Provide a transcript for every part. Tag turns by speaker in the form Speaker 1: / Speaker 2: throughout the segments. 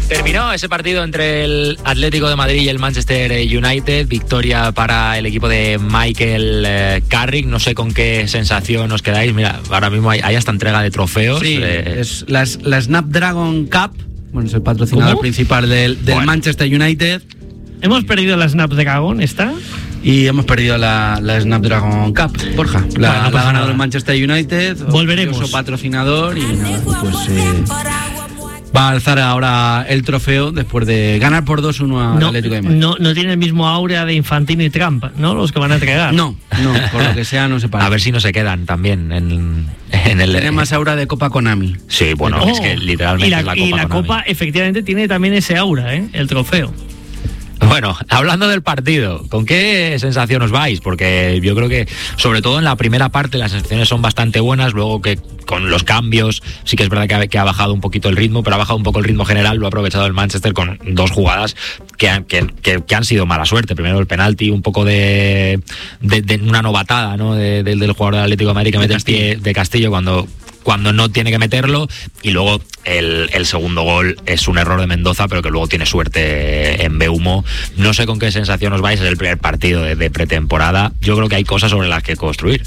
Speaker 1: Terminó ese partido entre el Atlético de Madrid y el Manchester United. Victoria para el equipo de Michael Carrick. No sé con qué sensación os quedáis. Mira, ahora mismo hay hasta entrega de trofeos.
Speaker 2: Sí, es la Snapdragon Cup. Bueno, es el patrocinador principal del Manchester United.
Speaker 3: Hemos perdido la Snapdragon, ¿está?
Speaker 2: Y hemos perdido la Snapdragon Cup, Borja. La ha ganado el Manchester United.
Speaker 3: Volveremos.
Speaker 2: Patrocinador y nada, pues va a alzar ahora el trofeo después de ganar por 2-1 al Atlético de Madrid.
Speaker 3: No tiene el mismo áurea de Infantino y Trump, ¿no? Los que van a entregar.
Speaker 2: No, por lo que sea no se parece.
Speaker 1: A ver si no se quedan también en el...
Speaker 2: Tiene más aura de Copa Konami.
Speaker 1: Sí, bueno, es que literalmente es la Copa Konami.
Speaker 3: Y la Copa efectivamente tiene también ese aura, el trofeo.
Speaker 1: Bueno, hablando del partido, ¿con qué sensación os vais? Porque yo creo que, sobre todo en la primera parte, las sensaciones son bastante buenas. Luego que con los cambios, sí que es verdad que ha bajado un poquito el ritmo, pero ha bajado un poco el ritmo general. Lo ha aprovechado el Manchester con dos jugadas que han sido mala suerte. Primero el penalti, un poco de una novatada, ¿no? Del jugador del Atlético de Madrid que mete el pie de Castillo cuando no tiene que meterlo, y luego el segundo gol es un error de Mendoza, pero que luego tiene suerte en Beumo. No sé con qué sensación os vais, es el primer partido de pretemporada. Yo creo que hay cosas sobre las que construir.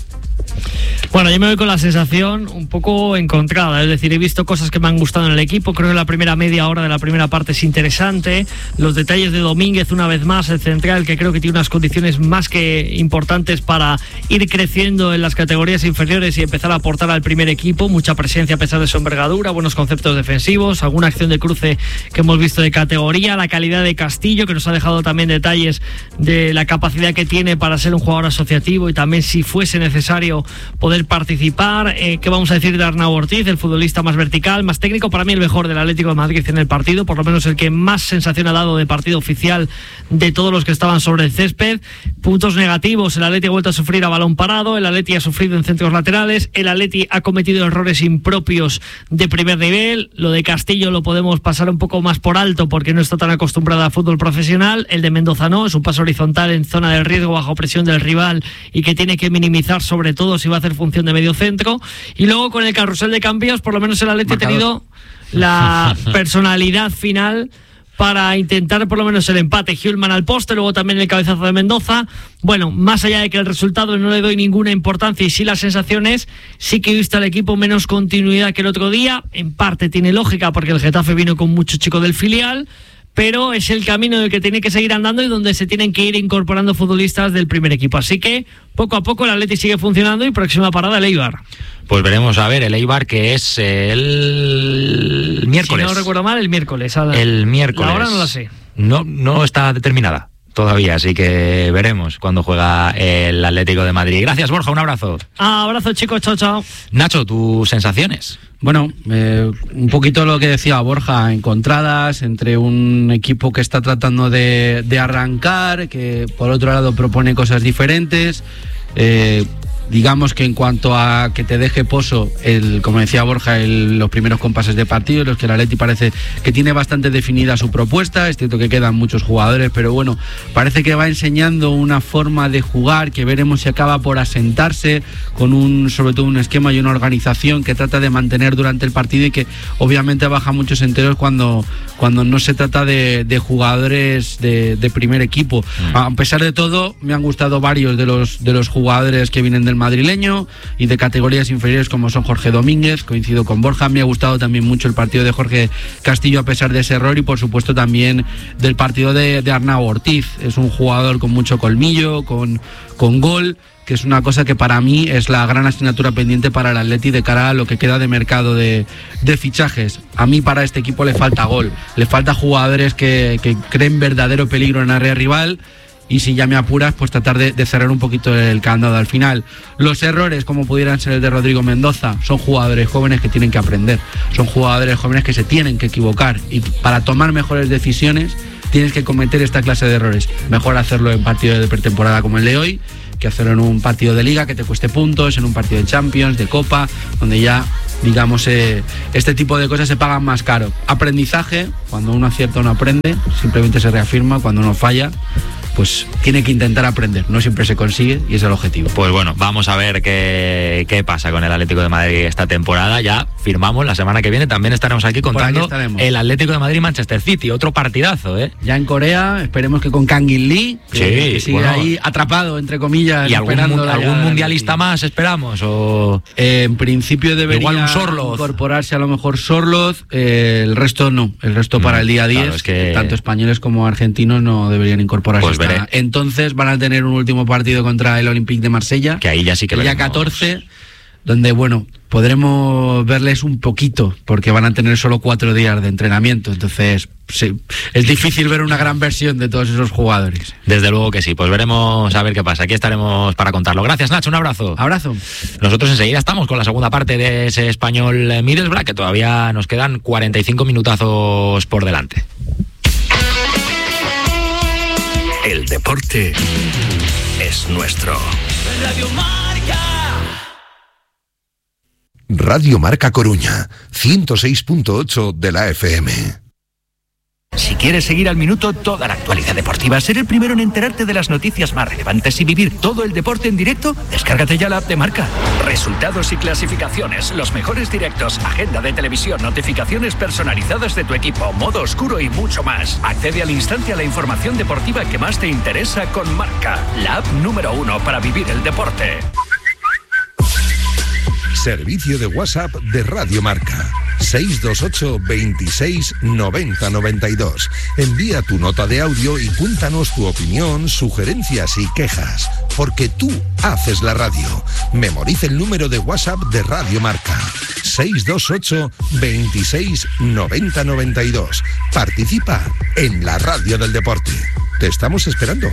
Speaker 3: Bueno, yo me voy con la sensación un poco encontrada, es decir, he visto cosas que me han gustado en el equipo. Creo que la primera media hora de la primera parte es interesante. Los detalles de Domínguez, una vez más, el central, que creo que tiene unas condiciones más que importantes para ir creciendo en las categorías inferiores y empezar a aportar al primer equipo. Mucha presencia a pesar de su envergadura, buenos conceptos defensivos, alguna acción de cruce que hemos visto de categoría, la calidad de Castillo, que nos ha dejado también detalles de la capacidad que tiene para ser un jugador asociativo y también, si fuese necesario, poder participar. ¿Qué vamos a decir de Arnau Ortiz, el futbolista más vertical, más técnico? Para mí el mejor del Atlético de Madrid en el partido, por lo menos el que más sensación ha dado de partido oficial de todos los que estaban sobre el césped. Puntos negativos: el Atleti ha vuelto a sufrir a balón parado, el Atleti ha sufrido en centros laterales, el Atleti ha cometido errores impropios de primer nivel. Lo de Castillo lo podemos pasar un poco más por alto porque no está tan acostumbrado a fútbol profesional. El de Mendoza no, es un paso horizontal en zona de riesgo bajo presión del rival y que tiene que minimizar, sobre todo si va a hacer función de medio centro. Y luego con el carrusel de cambios, por lo menos el Atleti ha tenido la personalidad final para intentar por lo menos el empate. Hjulman al poste, luego también el cabezazo de Mendoza. Bueno, más allá de que el resultado no le doy ninguna importancia y sí las sensaciones, sí que he visto al equipo menos continuidad que el otro día. En parte tiene lógica porque el Getafe vino con mucho chico del filial, pero es el camino del que tiene que seguir andando y donde se tienen que ir incorporando futbolistas del primer equipo. Así que poco a poco el Atleti sigue funcionando y próxima parada el Eibar.
Speaker 1: Pues veremos a ver el Eibar, que es el miércoles.
Speaker 3: Si no recuerdo mal, el miércoles.
Speaker 1: El miércoles.
Speaker 3: La hora no la sé.
Speaker 1: No está determinada todavía, así que veremos cuando juega el Atlético de Madrid. Gracias, Borja, un abrazo.
Speaker 3: Abrazo, chicos, chao.
Speaker 1: Nacho, ¿tus sensaciones?
Speaker 2: Bueno, un poquito lo que decía Borja, encontradas entre un equipo que está tratando de arrancar, que por otro lado propone cosas diferentes. Digamos que en cuanto a que te deje pozo, como decía Borja, los primeros compases de partido, los que el Atleti parece que tiene bastante definida su propuesta. Es cierto que quedan muchos jugadores, pero bueno, parece que va enseñando una forma de jugar que veremos si acaba por asentarse, con sobre todo un esquema y una organización que trata de mantener durante el partido y que obviamente baja muchos enteros cuando no se trata de jugadores de primer equipo. A pesar de todo, me han gustado varios de los jugadores que vienen del madrileño y de categorías inferiores, como son Jorge Domínguez. Coincido con Borja, me ha gustado también mucho el partido de Jorge Castillo a pesar de ese error, y por supuesto también del partido de Arnau Ortiz. Es un jugador con mucho colmillo, con gol, que es una cosa que para mí es la gran asignatura pendiente para el Atleti de cara a lo que queda de mercado de fichajes. A mí para este equipo le falta gol, le falta jugadores que creen verdadero peligro en área rival. Y si ya me apuras, pues tratar de cerrar un poquito el candado al final. Los errores, como pudieran ser el de Rodrigo Mendoza, son jugadores jóvenes que tienen que aprender. Son jugadores jóvenes que se tienen que equivocar. Y para tomar mejores decisiones, tienes que cometer esta clase de errores. Mejor hacerlo en partido de pretemporada como el de hoy, que hacerlo en un partido de liga que te cueste puntos, en un partido de Champions, de Copa, donde ya, digamos, este tipo de cosas se pagan más caro. Aprendizaje, cuando uno acierta uno aprende, simplemente se reafirma. Cuando uno falla, pues tiene que intentar aprender. No siempre se consigue y es el objetivo.
Speaker 1: Pues bueno, vamos a ver qué pasa con el Atlético de Madrid esta temporada. Ya firmamos la semana que viene. También estaremos aquí contando el Atlético de Madrid-Manchester City. Otro partidazo, ¿eh?
Speaker 2: Ya en Corea, esperemos que con Kang In Lee, que sigue ahí atrapado, entre comillas.
Speaker 1: ¿Y algún mundialista más esperamos? O
Speaker 2: en principio debería
Speaker 1: igual un Sorloth.
Speaker 2: Incorporarse a lo mejor Sorloth, el resto no. El resto para el día 10,
Speaker 1: claro, es que
Speaker 2: tanto españoles como argentinos no deberían incorporarse.
Speaker 1: Pues veré.
Speaker 2: Entonces van a tener un último partido contra el Olympique de Marsella,
Speaker 1: que ahí ya sí que
Speaker 2: el día 14, donde podremos verles un poquito, porque van a tener solo 4 días de entrenamiento. Entonces sí, es difícil ver una gran versión de todos esos jugadores.
Speaker 1: Desde luego que sí, pues veremos a ver qué pasa. Aquí estaremos para contarlo. Gracias, Nacho, un abrazo.
Speaker 2: Abrazo.
Speaker 1: Nosotros enseguida estamos con la segunda parte de ese Español Middlesbrough, que todavía nos quedan 45 minutazos por delante.
Speaker 4: El deporte es nuestro.
Speaker 5: Radio Marca.
Speaker 4: Radio Marca Coruña, 106.8 de la FM.
Speaker 6: Si quieres seguir al minuto toda la actualidad deportiva, ser el primero en enterarte de las noticias más relevantes y vivir todo el deporte en directo, descárgate ya la app de Marca.
Speaker 7: Resultados y clasificaciones, los mejores directos, agenda de televisión, notificaciones personalizadas de tu equipo, modo oscuro y mucho más. Accede al instante a la información deportiva que más te interesa con Marca, la app número 1 para vivir el deporte.
Speaker 4: Servicio de WhatsApp de Radio Marca. 628 26 90 92. Envía tu nota de audio y cuéntanos tu opinión, sugerencias y quejas. Porque tú haces la radio. Memoriza el número de WhatsApp de Radio Marca. 628 26 90 92. Participa en la radio del deporte. Te estamos esperando.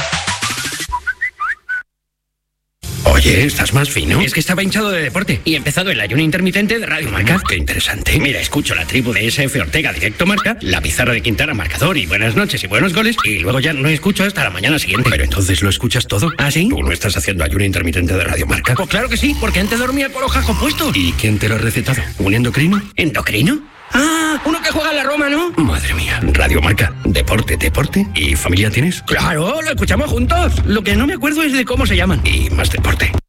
Speaker 8: Oye, ¿estás más fino? Es que estaba hinchado de deporte y he empezado el ayuno intermitente de Radio Marca. Qué interesante. Mira, escucho la tribu de SF Ortega Directo Marca, la pizarra de Quintana Marcador y buenas noches y buenos goles, y luego ya no escucho hasta la mañana siguiente. Pero entonces lo escuchas todo. ¿Ah, sí? ¿Tú no estás haciendo ayuno intermitente de Radio Marca? Pues claro que sí, porque antes dormía con hojas compuestos. ¿Y quién te lo ha recetado? ¿Un endocrino? ¿Endocrino? Ah, uno que juega en la Roma, ¿no? Madre mía, Radio Marca, deporte. ¿Y familia tienes? Claro, lo escuchamos juntos. Lo que no me acuerdo es de cómo se llaman. Y más deporte.